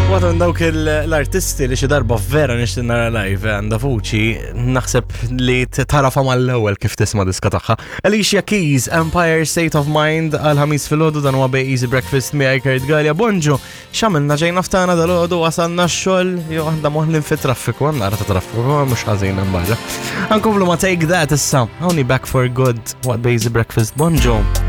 Waħda minn dawk l-artisti li xi darba vera nixtieq nara live għandha vuċi naħseb li tarafa mal-ewwel kif tisma' diska tagħha. Alicia Keys, Empire State of Mind għal ħamis filgħodu dan huwa bej Easy Breakfast miegħi Kurt Gallia. Bonġu, x'għamilna ġejna ftana dal-għodu wasalna x-xogħol jew aħna moħlin fit-traffiku għandna ta' traffiku mhux ħażin hemm barra. Ankomplu ma Take That issa. Hawnni back for good waqt bej Easy Breakfast. Bonġu.